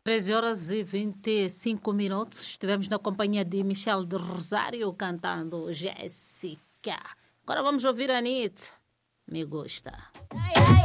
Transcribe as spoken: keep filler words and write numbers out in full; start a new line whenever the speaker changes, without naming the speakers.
treze horas e vinte e cinco minutos. Estivemos na companhia de Michel de Rosário cantando Jéssica. Agora vamos ouvir a Anitta. Me gusta.